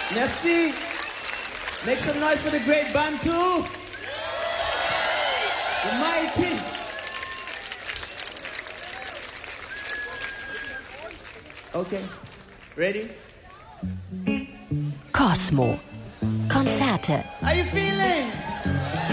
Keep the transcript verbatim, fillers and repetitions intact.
Merci. Make some noise for the great Bantu. The mighty. Okay. Ready? Cosmo. Konzerte. How you feeling?